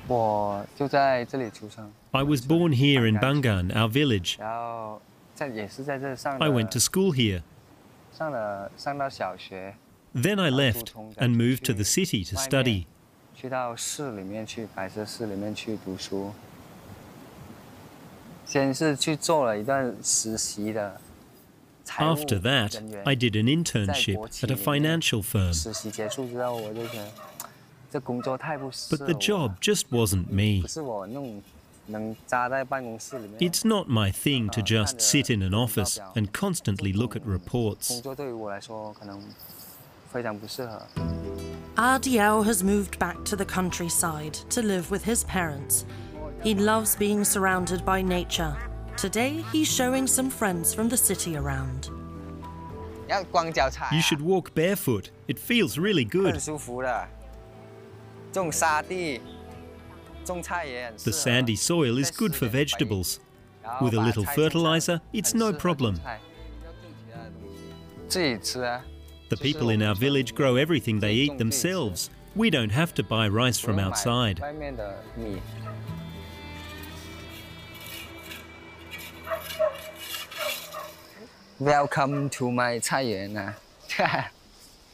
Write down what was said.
I was born here in Bangan, our village. 然后也是在这上 I 的 went to school here. 上到小学， Then I left and moved to the city to study. 去到市里面去，白色市里面去读书。先是去做了一段实习的财务 After that, 人员 I did an 在 internship 国企 at a 里面 financial firm. 实习结束之后，我就觉得这工作太不适 But 合 the 我 job 了， just wasn't me. 不是我那种能扎在办公室里面。 It's not my thing to 看 just 着 sit in an 报 office 表 and constantly look at 工 reports. 作对于我来说可能非常不适合。 Ardiel has moved back to the countryside to live with his parents. He loves being surrounded by nature. Today, he's showing some friends from the city around. 要光脚踩 You should walk barefoot. It feels really 很 good. 舒服的。种沙地，种菜也很适 The 合。 sandy soil is good for vegetables. 然后 With a 把 little 菜种上 fertilizer, it's no 很适合种 problem. 菜自己吃啊。 The people in our village grow everything they eat themselves. We don't have to buy rice from 不用买 outside. 外面的米。Welcome to my 菜园啊！